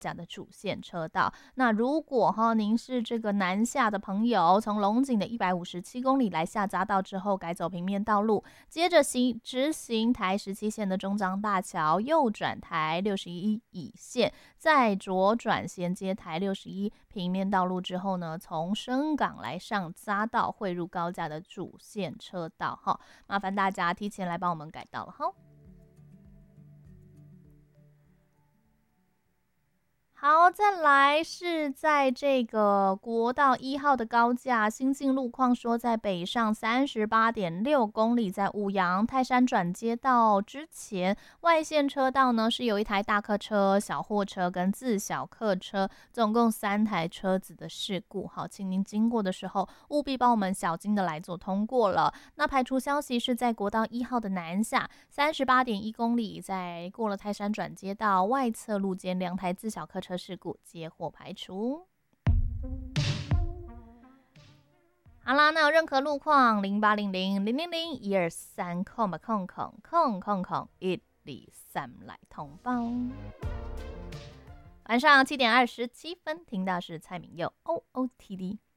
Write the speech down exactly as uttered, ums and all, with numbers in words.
架的主线车道。那如果哈您是这个南下的朋友，从龙井的一百五十七公里来下匝道之后，改走平面道路，接着行直行台十七线的中彰大桥，右转台六十一乙线，再左转衔接台六十一平面道路之后呢，从深港来上匝道汇入高架的主线车道哈，麻烦大家提前来帮我们改道了哈。好，再来是在这个国道一号的高架新进路况说，在北上三十八点六公里，在五羊泰山转接道之前，外线车道呢是有一台大客车、小货车跟自小客车，总共三台车子的事故。好，请您经过的时候务必帮我们小心的来做通过了。那排除消息是在国道一号的南下三十八点一公里，在过了泰山转接道外侧路肩两台自小客车事故接获排除。好啦，那有任何路况，零八零零零零零一二三空吧空空空空空一二三来通报。晚上七点二十七分，听到是蔡明佑 O O T D。